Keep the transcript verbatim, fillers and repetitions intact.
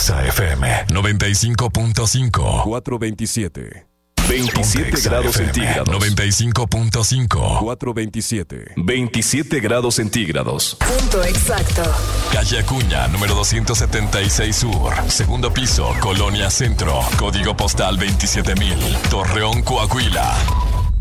Exa F M noventa y cinco punto cinco. cuatrocientos veintisiete. veintisiete grados F M centígrados. noventa y cinco punto cinco. cuatrocientos veintisiete. veintisiete grados centígrados. Punto exacto. Calle Acuña, número doscientos setenta y seis Sur. Segundo piso, Colonia Centro. Código postal veintisiete mil. Torreón, Coahuila.